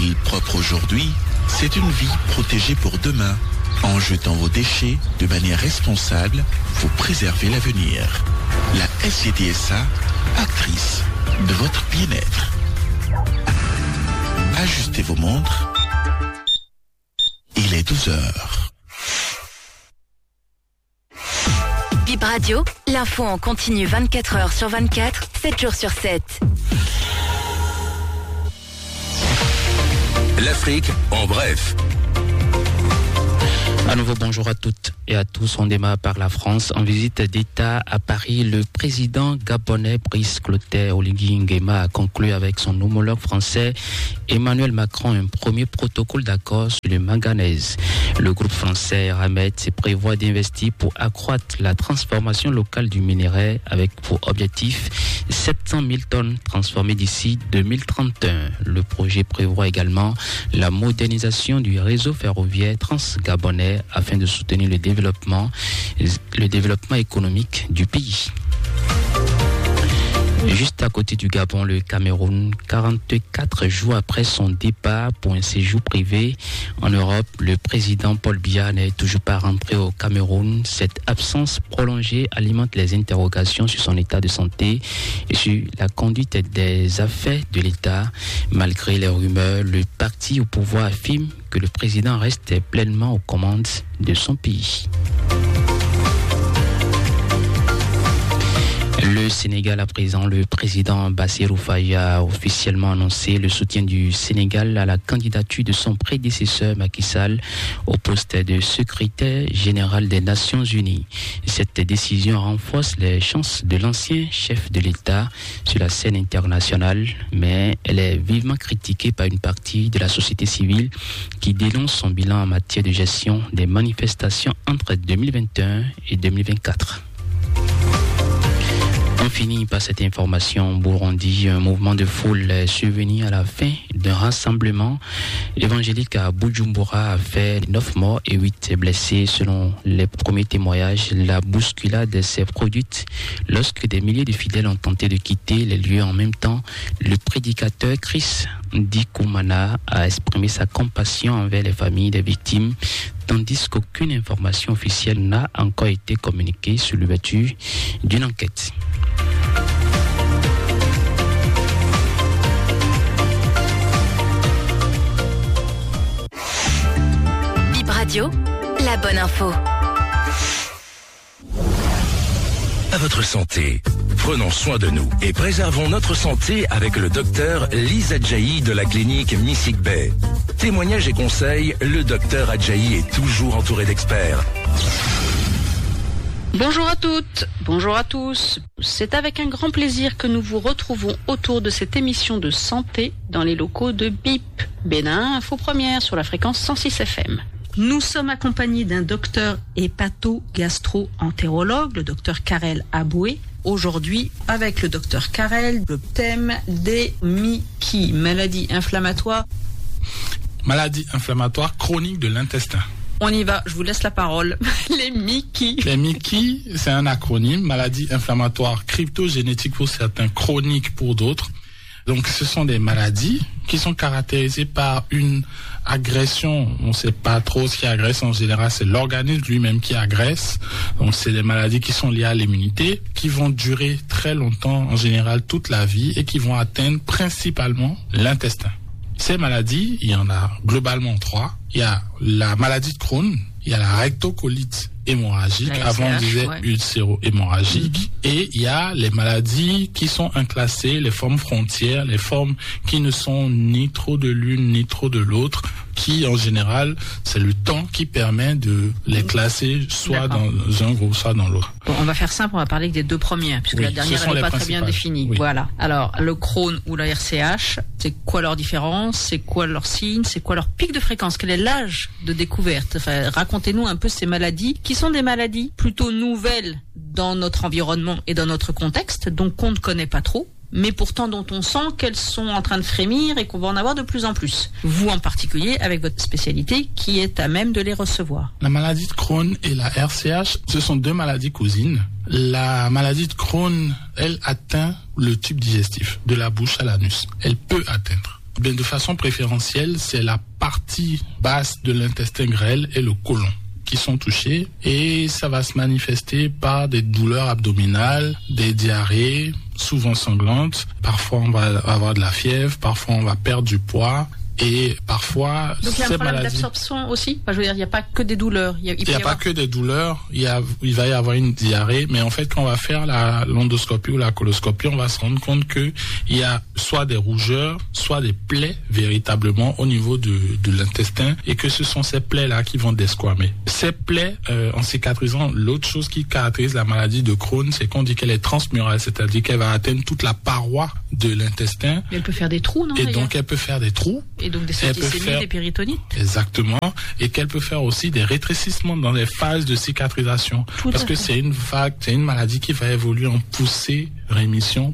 ville propre aujourd'hui, c'est une vie protégée pour demain. En jetant vos déchets de manière responsable, vous préservez l'avenir. La SCDSA, actrice de votre bien-être. Ajustez vos montres. Il est 12h. Bip Radio, l'info en continu 24 heures sur 24, 7 jours sur 7. L'Afrique en bref. À nouveau, bonjour à toutes et à tous. On démarre par la France. En visite d'État à Paris, le président gabonais Brice Clotaire Oligui Nguema a conclu avec son homologue français Emmanuel Macron un premier protocole d'accord sur le manganèse. Le groupe français Eramet se prévoit d'investir pour accroître la transformation locale du minerai avec pour objectif 700 000 tonnes transformées d'ici 2031. Le projet prévoit également la modernisation du réseau ferroviaire transgabonais afin de soutenir le développement économique du pays. Juste à côté du Gabon, le Cameroun, 44 jours après son départ pour un séjour privé en Europe, le président Paul Biya n'est toujours pas rentré au Cameroun. Cette absence prolongée alimente les interrogations sur son état de santé et sur la conduite des affaires de l'État. Malgré les rumeurs, le parti au pouvoir affirme que le président reste pleinement aux commandes de son pays. Le Sénégal à présent, le président Bassirou Faye a officiellement annoncé le soutien du Sénégal à la candidature de son prédécesseur Macky Sall au poste de secrétaire général des Nations Unies. Cette décision renforce les chances de l'ancien chef de l'État sur la scène internationale, mais elle est vivement critiquée par une partie de la société civile qui dénonce son bilan en matière de gestion des manifestations entre 2021 et 2024. On finit par cette information. Burundi, un mouvement de foule est survenu à la fin d'un rassemblement évangélique à Bujumbura a fait 9 morts et 8 blessés. Selon les premiers témoignages, la bousculade s'est produite lorsque des milliers de fidèles ont tenté de quitter les lieux. En même temps, le prédicateur Chris Ndikumana a exprimé sa compassion envers les familles des victimes, tandis qu'aucune information officielle n'a encore été communiquée sur l'ouverture d'une enquête. Bip Radio, la bonne info. À votre santé. Prenons soin de nous et préservons notre santé avec le docteur Lise Adjaï de la clinique Missik Bay. Témoignages et conseils, le docteur Adjaï est toujours entouré d'experts. Bonjour à toutes, bonjour à tous. C'est avec un grand plaisir que nous vous retrouvons autour de cette émission de santé dans les locaux de BIP, Bénin, Info Première sur la fréquence 106 FM. Nous sommes accompagnés d'un docteur hépato-gastro-entérologue, le docteur Karel Aboué. Aujourd'hui, avec le docteur Karel, le thème des MICI, maladies inflammatoires. Maladie inflammatoire chronique de l'intestin. On y va, je vous laisse la parole. Les MICI. Les MICI, c'est un acronyme, maladie inflammatoire cryptogénétique pour certains, chronique pour d'autres. Donc, ce sont des maladies qui sont caractérisées par une agression. On ne sait pas trop ce qui agresse en général, c'est l'organisme lui-même qui agresse. Donc, c'est des maladies qui sont liées à l'immunité, qui vont durer très longtemps, en général toute la vie, et qui vont atteindre principalement l'intestin. Ces maladies, il y en a globalement 3. Il y a la maladie de Crohn, il y a la rectocolite hémorragique, avant on disait ulcéro-hémorragique, et il y a les maladies qui sont inclassées, les formes frontières, les formes qui ne sont ni trop de l'une ni trop de l'autre, qui en général, c'est le temps qui permet de les classer soit dans un groupe, soit dans l'autre. Bon, on va faire simple, on va parler des deux premières, puisque la dernière elle n'est pas très bien définie. Oui. Voilà. Alors, le Crohn ou la RCH, c'est quoi leur différence? C'est quoi leur signe? C'est quoi leur pic de fréquence? Quel est l'âge de découverte? Enfin, racontez-nous un peu ces maladies, qui sont des maladies plutôt nouvelles dans notre environnement et dans notre contexte, donc qu'on ne connaît pas trop, mais pourtant dont on sent qu'elles sont en train de frémir et qu'on va en avoir de plus en plus. Vous en particulier, avec votre spécialité, qui est à même de les recevoir. La maladie de Crohn et la RCH, ce sont deux maladies cousines. La maladie de Crohn, elle atteint le tube digestif, de la bouche à l'anus. Elle peut atteindre. De façon préférentielle, c'est la partie basse de l'intestin grêle et le côlon qui sont touchés, et ça va se manifester par des douleurs abdominales, des diarrhées, souvent sanglantes. Parfois on va avoir de la fièvre, parfois on va perdre du poids. Et parfois, donc il y a un problème d'absorption aussi. Enfin, je veux dire, il n'y a pas que des douleurs. Il n'y a pas que des douleurs. Il va y avoir une diarrhée, mais en fait, quand on va faire l'endoscopie ou la coloscopie, on va se rendre compte que il y a soit des rougeurs, soit des plaies véritablement au niveau de l'intestin, et que ce sont ces plaies-là qui vont desquamer. Ces plaies, en cicatrisant, l'autre chose qui caractérise la maladie de Crohn, c'est qu'on dit qu'elle est transmurale, c'est-à-dire qu'elle va atteindre toute la paroi de l'intestin. Mais elle peut faire des trous, non? Et donc, elle peut faire des trous. Et donc des septicémies, des péritonites. Exactement. Et qu'elle peut faire aussi des rétrécissements dans les phases de cicatrisation. Parce que c'est une maladie qui va évoluer en poussée-rémission.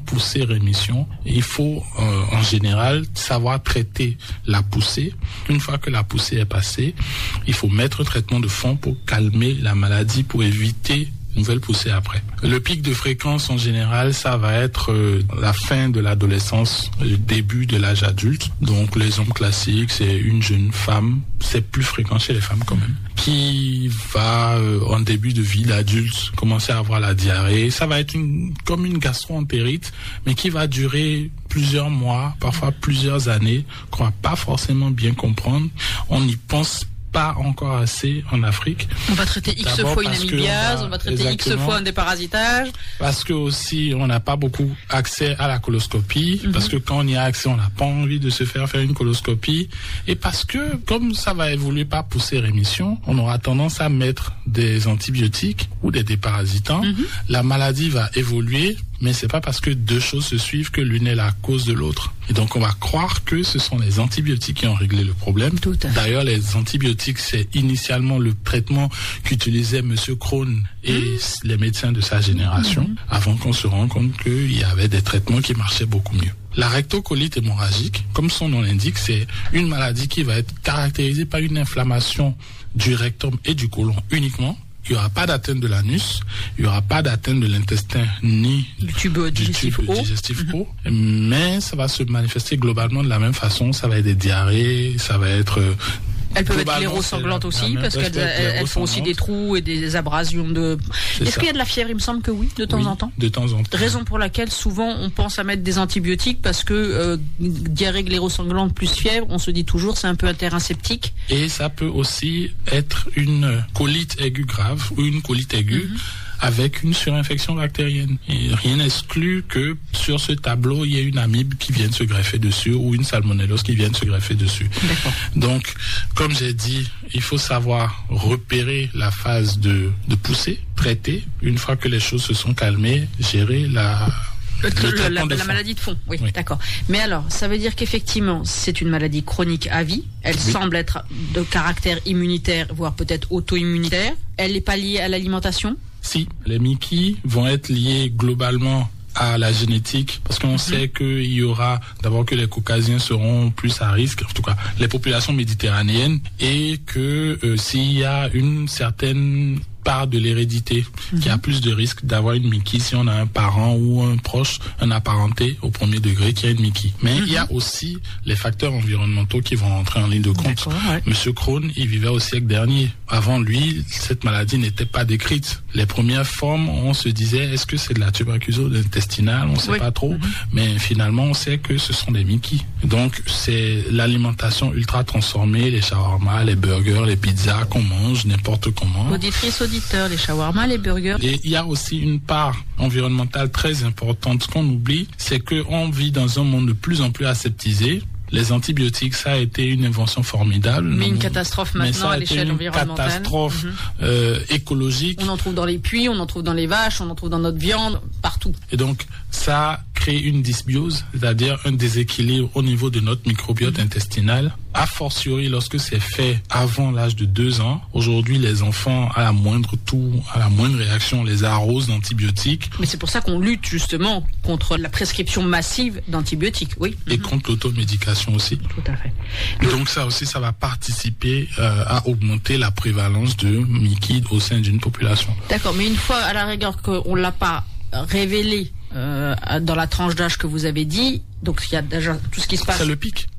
Et il faut, en général, savoir traiter la poussée. Une fois que la poussée est passée, il faut mettre un traitement de fond pour calmer la maladie, pour éviter nouvelle poussée après. Le pic de fréquence en général, ça va être la fin de l'adolescence, le début de l'âge adulte. Donc les hommes classiques, c'est une jeune femme, c'est plus fréquent chez les femmes quand même, qui va en début de vie d'adulte commencer à avoir la diarrhée. Ça va être comme une gastro-entérite, mais qui va durer plusieurs mois, parfois plusieurs années, qu'on va pas forcément bien comprendre. On n'y pense pas encore assez en Afrique. On va traiter X fois une amibiase, on va traiter X fois un déparasitage. Parce que aussi, on n'a pas beaucoup accès à la coloscopie, parce que quand on y a accès, on n'a pas envie de se faire une coloscopie, et parce que, comme ça va évoluer par poussée-rémission, on aura tendance à mettre des antibiotiques ou des déparasitants. La maladie va évoluer, mais c'est pas parce que deux choses se suivent que l'une est la cause de l'autre. Et donc on va croire que ce sont les antibiotiques qui ont réglé le problème. D'ailleurs, les antibiotiques, c'est initialement le traitement qu'utilisait Monsieur Crohn et les médecins de sa génération, avant qu'on se rende compte qu'il y avait des traitements qui marchaient beaucoup mieux. La rectocolite hémorragique, comme son nom l'indique, c'est une maladie qui va être caractérisée par une inflammation du rectum et du côlon uniquement. Il n'y aura pas d'atteinte de l'anus, il n'y aura pas d'atteinte de l'intestin ni du tube digestif haut, mais ça va se manifester globalement de la même façon. Ça va être des diarrhées, ça va être... Elles peuvent être sclérosanglantes aussi, parce qu'elles font aussi des trous et des abrasions de... Est-ce qu'il y a de la fièvre? Il me semble que oui, de temps en temps. De temps en temps. Raison pour laquelle souvent on pense à mettre des antibiotiques, parce que diarrhée sclérosanglante plus fièvre, on se dit toujours c'est un peu un terrain septique. Et ça peut aussi être une colite aiguë grave ou une colite aiguë avec une surinfection bactérienne. Et rien n'exclut que sur ce tableau, il y ait une amibe qui vienne se greffer dessus ou une salmonellose qui vienne se greffer dessus. D'accord. Donc, comme j'ai dit, il faut savoir repérer la phase de poussée, traiter. Une fois que les choses se sont calmées, gérer la maladie de fond, oui, d'accord. Mais alors, ça veut dire qu'effectivement, c'est une maladie chronique à vie. Elle semble être de caractère immunitaire, voire peut-être auto-immunitaire. Elle n'est pas liée à l'alimentation? Si, les MICI vont être liés globalement à la génétique, parce qu'on sait qu'il y aura d'abord que les caucasiens seront plus à risque, en tout cas les populations méditerranéennes, et que s'il y a une certaine part de l'hérédité qui a plus de risque d'avoir une MICI si on a un parent ou un proche, un apparenté au premier degré qui a une MICI. Mais il y a aussi les facteurs environnementaux qui vont entrer en ligne de compte. Monsieur Crohn, il vivait au siècle dernier. Avant lui, cette maladie n'était pas décrite. Les premières formes, on se disait, est-ce que c'est de la tuberculose intestinale? On ne sait pas trop. Mais finalement, on sait que ce sont des MICI. Donc, c'est l'alimentation ultra transformée, les shawarma, les burgers, les pizzas qu'on mange n'importe comment. Auditeurs, les shawarma, les burgers. Et il y a aussi une part environnementale très importante. Ce qu'on oublie, c'est qu'on vit dans un monde de plus en plus aseptisé. Les antibiotiques, ça a été une invention formidable. Mais une catastrophe maintenant à l'échelle environnementale. Une catastrophe écologique. On en trouve dans les puits, on en trouve dans les vaches, on en trouve dans notre viande, partout. Et donc, ça crée une dysbiose, c'est-à-dire un déséquilibre au niveau de notre microbiote intestinal. A fortiori, lorsque c'est fait avant l'âge de 2 ans, aujourd'hui, les enfants, à la moindre réaction, on les arrose d'antibiotiques. Mais c'est pour ça qu'on lutte justement contre la prescription massive d'antibiotiques, oui. Et contre l'automédication aussi. Tout à fait. Donc ça aussi, ça va participer à augmenter la prévalence de MICI au sein d'une population. D'accord, mais une fois à la rigueur qu'on l'a pas révélé dans la tranche d'âge que vous avez dit, donc il y a déjà tout ce qui se passe. C'est le pic.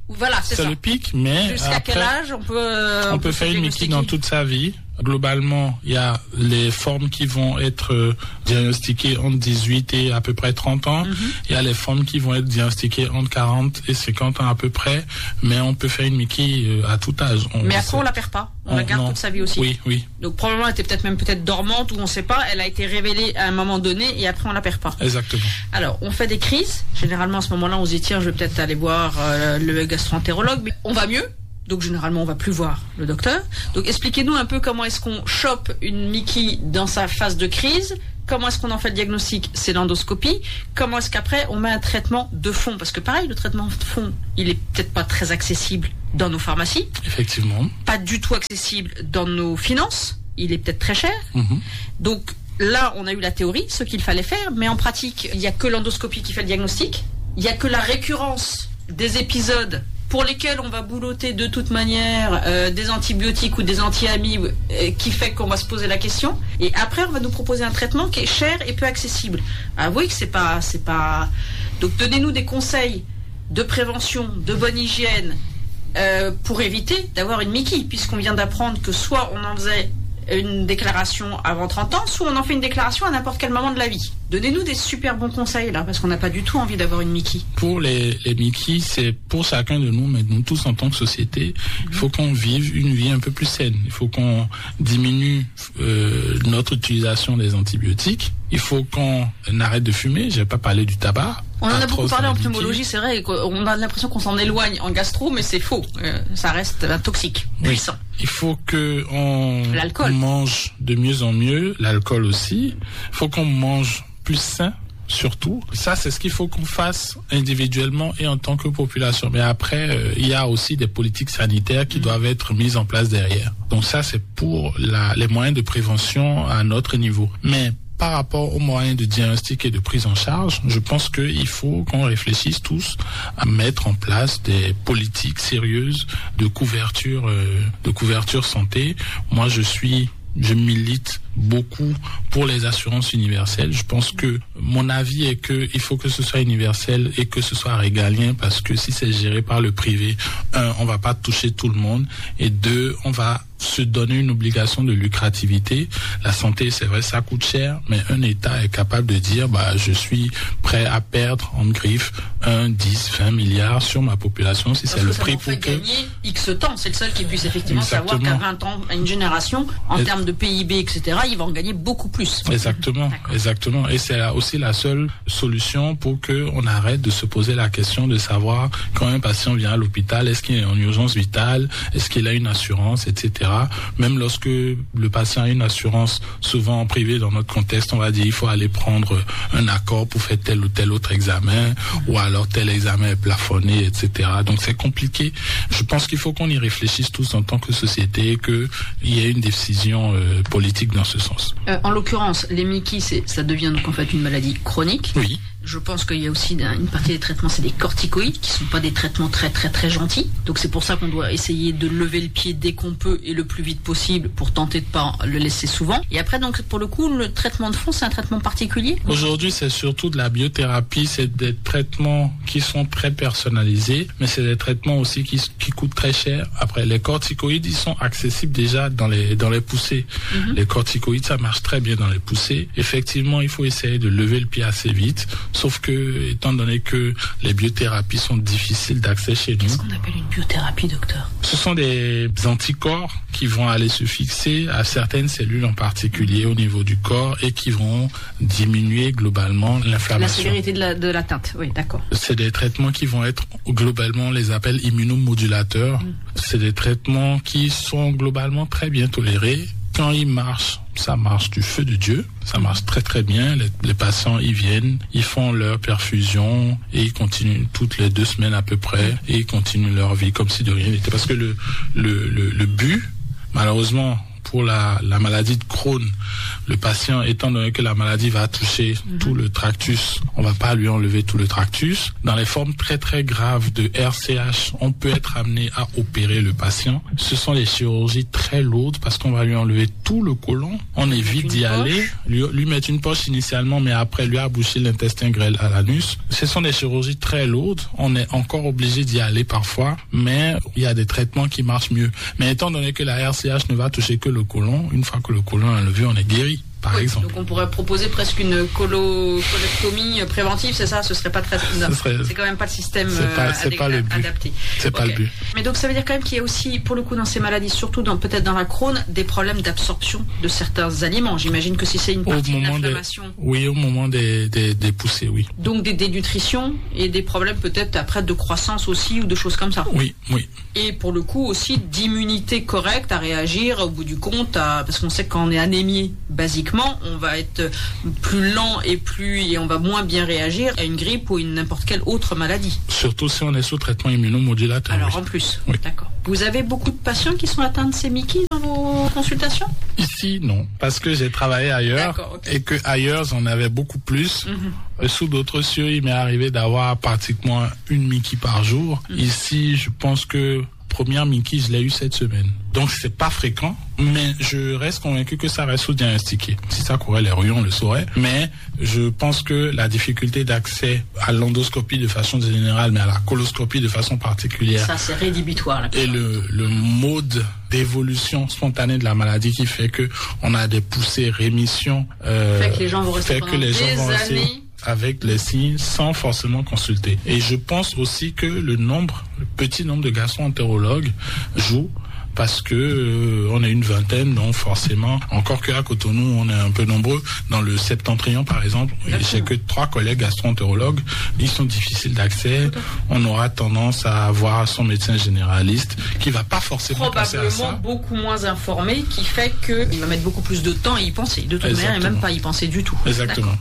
Voilà, c'est ça. le pic, mais jusqu'à après, quel âge on peut faire une Mickey dans toute sa vie. Globalement, il y a les formes qui vont être diagnostiquées entre 18 et à peu près 30 ans. Il y a les formes qui vont être diagnostiquées entre 40 et 50 ans à peu près. Mais on peut faire une Mickey à tout âge. Mais après, on la perd pas. On la garde toute sa vie aussi. Oui. Donc probablement, elle était peut-être dormante ou on sait pas. Elle a été révélée à un moment donné et après, on la perd pas. Exactement. Alors, on fait des crises. Généralement, à ce moment-là, on se dit, tiens, je vais peut-être aller voir le gastro-entérologue. Mais on va mieux. Donc généralement on va plus voir le docteur. Donc expliquez-nous un peu comment est-ce qu'on chope une Mickey dans sa phase de crise. Comment est-ce qu'on en fait le diagnostic? C'est l'endoscopie. Comment est-ce qu'après on met un traitement de fond? Parce que pareil, le traitement de fond, il est peut-être pas très accessible dans nos pharmacies. Effectivement. Pas du tout accessible dans nos finances. Il est peut-être très cher. Donc là, on a eu la théorie, ce qu'il fallait faire, mais en pratique, il n'y a que l'endoscopie qui fait le diagnostic. Il n'y a que la récurrence des épisodes pour lesquels on va boulotter de toute manière des antibiotiques ou des anti-amibes qui fait qu'on va se poser la question. Et après, on va nous proposer un traitement qui est cher et peu accessible. Avouez que c'est pas. Donc, donnez-nous des conseils de prévention, de bonne hygiène pour éviter d'avoir une Mickey, puisqu'on vient d'apprendre que soit on en faisait une déclaration avant 30 ans, soit on en fait une déclaration à n'importe quel moment de la vie. Donnez-nous des super bons conseils là, parce qu'on n'a pas du tout envie d'avoir une Mickey. Pour les Mickey, c'est pour chacun de nous, mais nous tous en tant que société, il faut qu'on vive une vie un peu plus saine. Il faut qu'on diminue notre utilisation des antibiotiques. Il faut qu'on arrête de fumer. Je vais pas parler du tabac. On en a beaucoup parlé en pneumologie, c'est vrai. On a l'impression qu'on s'en éloigne en gastro, mais c'est faux. Ça reste toxique, puissant. Il faut que on mange de mieux en mieux, l'alcool aussi. Il faut qu'on mange plus sain, surtout. Ça, c'est ce qu'il faut qu'on fasse individuellement et en tant que population. Mais après, il y a aussi des politiques sanitaires qui doivent être mises en place derrière. Donc ça, c'est pour les moyens de prévention à notre niveau. Mais par rapport aux moyens de diagnostic et de prise en charge, je pense qu'il faut qu'on réfléchisse tous à mettre en place des politiques sérieuses de couverture santé. Moi, je milite beaucoup pour les assurances universelles. Je pense que mon avis est que il faut que ce soit universel et que ce soit régalien, parce que si c'est géré par le privé, on va pas toucher tout le monde, et deux, on va se donner une obligation de lucrativité. La santé, c'est vrai, ça coûte cher, mais un État est capable de dire, je suis prêt à perdre en griffe 1, 10, 20 milliards sur ma population si c'est le prix pour que... gagner X temps. C'est le seul qui puisse effectivement savoir qu'à 20 ans, à une génération, en termes de PIB, etc., il va en gagner beaucoup plus. Exactement. Et c'est aussi la seule solution pour que on arrête de se poser la question de savoir quand un patient vient à l'hôpital, est-ce qu'il est en urgence vitale, est-ce qu'il a une assurance, etc. Même lorsque le patient a une assurance, souvent en privé, dans notre contexte, on va dire il faut aller prendre un accord pour faire tel ou tel autre examen, ou alors tel examen est plafonné, etc. Donc c'est compliqué. Je pense qu'il faut qu'on y réfléchisse tous en tant que société, qu'il y ait une décision politique dans ce sens. En l'occurrence, les Mickey, ça devient donc en fait une maladie chronique. Oui. Je pense qu'il y a aussi une partie des traitements, c'est des corticoïdes, qui sont pas des traitements très très très gentils. Donc c'est pour ça qu'on doit essayer de lever le pied dès qu'on peut et le plus vite possible pour tenter de pas le laisser souvent. Et après, donc pour le coup, le traitement de fond, c'est un traitement particulier. Aujourd'hui, c'est surtout de la biothérapie, c'est des traitements qui sont très personnalisés, mais c'est des traitements aussi qui coûtent très cher. Après, les corticoïdes, ils sont accessibles déjà dans les poussées. Les corticoïdes, ça marche très bien dans les poussées. Effectivement, il faut essayer de lever le pied assez vite. Sauf que, étant donné que les biothérapies sont difficiles d'accès chez nous... Qu'est-ce qu'on appelle une biothérapie, docteur? Ce sont des anticorps qui vont aller se fixer à certaines cellules en particulier au niveau du corps et qui vont diminuer globalement l'inflammation. La sévérité de l'atteinte, oui, d'accord. C'est des traitements qui vont être globalement, on les appelle immunomodulateurs. C'est des traitements qui sont globalement très bien tolérés. Quand ils marchent, ça marche du feu de Dieu, ça marche très très bien. Les patients, ils viennent, ils font leur perfusion et ils continuent toutes les 2 semaines à peu près, et ils continuent leur vie comme si de rien n'était. Parce que le but, malheureusement, pour la maladie de Crohn. Le patient, étant donné que la maladie va toucher tout le tractus, on va pas lui enlever tout le tractus. Dans les formes très très graves de RCH, on peut être amené à opérer le patient. Ce sont des chirurgies très lourdes parce qu'on va lui enlever tout le côlon. On évite d'y aller, lui mettre une poche initialement, mais après lui aboucher l'intestin grêle à l'anus. Ce sont des chirurgies très lourdes. On est encore obligé d'y aller parfois, mais il y a des traitements qui marchent mieux. Mais étant donné que la RCH ne va toucher que le côlon, une fois que le côlon est enlevé, on est guéri. Par exemple. Donc on pourrait proposer presque une colectomie préventive, c'est ça? Ce serait pas très... C'est quand même pas le système adapté. C'est pas le but. Mais donc ça veut dire quand même qu'il y a aussi, pour le coup, dans ces maladies, surtout peut-être dans la Crohn, des problèmes d'absorption de certains aliments. J'imagine que si c'est une partie de l'inflammation... Oui, au moment des poussées, oui. Donc des dénutritions et des problèmes peut-être après de croissance aussi ou de choses comme ça. Oui. Et pour le coup aussi d'immunité correcte à réagir au bout du compte, parce qu'on sait que quand on est anémié, basiquement, on va être plus lent et on va moins bien réagir à une grippe ou n'importe quelle autre maladie. Surtout si on est sous traitement immunomodulateur. Alors en plus, oui. D'accord. Vous avez beaucoup de patients qui sont atteints de ces Mickey dans vos consultations? Ici, non, parce que j'ai travaillé ailleurs. D'accord, okay. Et que ailleurs, j'en avais beaucoup plus. Sous d'autres cieux, il m'est arrivé d'avoir pratiquement une Mickey par jour. Ici, je pense que première Mickey, je l'ai eu cette semaine. Donc, c'est pas fréquent, mais je reste convaincu que ça reste sous-diagnostiqué. Si ça courait les rues, on le saurait. Mais je pense que la difficulté d'accès à l'endoscopie de façon générale, mais à la coloscopie de façon particulière. Ça, c'est rédhibitoire. Là, et le mode d'évolution spontanée de la maladie qui fait que on a des poussées, rémissions. Fait que les gens vont rester pendant des années avec les signes sans forcément consulter. Et je pense aussi que le petit nombre de gastro-entérologues joue parce que on est une vingtaine, donc forcément, encore qu'à Cotonou, on est un peu nombreux. Dans le septentrion, par exemple, j'ai que 3 collègues gastro-entérologues. Ils sont difficiles d'accès. On aura tendance à avoir son médecin généraliste qui va pas forcément penser à ça. Probablement beaucoup moins informé, qui fait qu'il va mettre beaucoup plus de temps à y penser. De toute manière, et même pas y penser du tout. Exactement.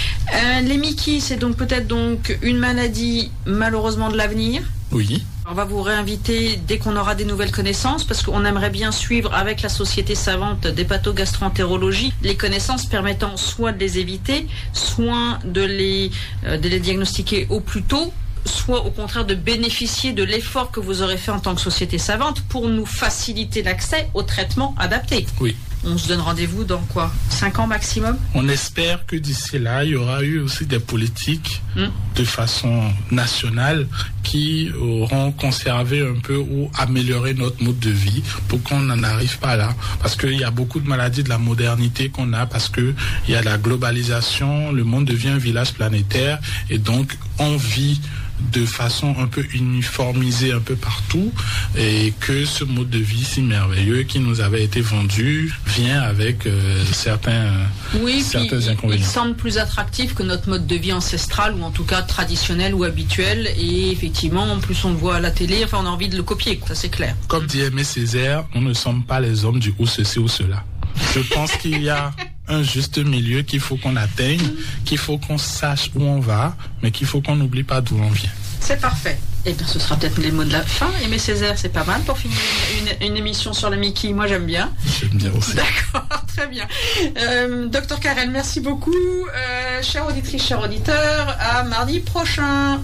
Les Mickey, c'est donc peut-être une maladie malheureusement de l'avenir. Oui. On va vous réinviter dès qu'on aura des nouvelles connaissances parce qu'on aimerait bien suivre avec la Société savante d'hépatogastro-entérologie les connaissances permettant soit de les éviter, soit de les diagnostiquer au plus tôt, soit au contraire de bénéficier de l'effort que vous aurez fait en tant que Société savante pour nous faciliter l'accès aux traitements adaptés. Oui. On se donne rendez-vous dans 5 ans maximum? On espère que d'ici là, il y aura eu aussi des politiques de façon nationale qui auront conservé un peu ou amélioré notre mode de vie pour qu'on n'en arrive pas là. Parce qu'il y a beaucoup de maladies de la modernité qu'on a parce que il y a la globalisation, le monde devient un village planétaire et donc on vit de façon un peu uniformisée un peu partout et que ce mode de vie si merveilleux qui nous avait été vendu vient avec certains inconvénients. Il semble plus attractif que notre mode de vie ancestral ou en tout cas traditionnel ou habituel et effectivement en plus on le voit à la télé, on a envie de le copier, ça c'est clair. Comme dit Aimé Césaire, nous ne sommes pas les hommes du ou ceci ou cela. Je pense qu'il y a un juste milieu qu'il faut qu'on atteigne, qu'il faut qu'on sache où on va, mais qu'il faut qu'on n'oublie pas d'où on vient. C'est parfait. Eh bien, ce sera peut-être les mots de la fin. Aimé Césaire, c'est pas mal pour finir une émission sur la Mickey. Moi, j'aime bien. J'aime bien aussi. D'accord, très bien. Docteur Carrel, merci beaucoup. Chère auditrice, chers auditeurs, à mardi prochain.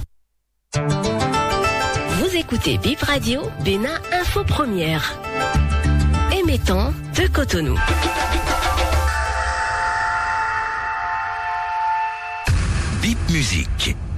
Vous écoutez Bip Radio, Bénin Info Première. Émettant de Cotonou. Bip Musique.